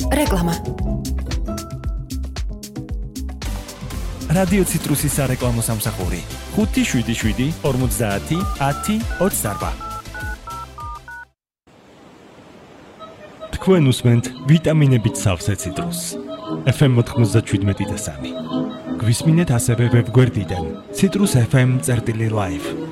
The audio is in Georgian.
რეკლამა. რადიო ციტრუსის სარეკლამო სამსახური 577 50 10 24. თქვენ უსმენთ ვიტამინებით სავსე ციტრუსს. FM 97.3. გვისმინეთ ასევე ვებგვერდიდან citrusfm.live.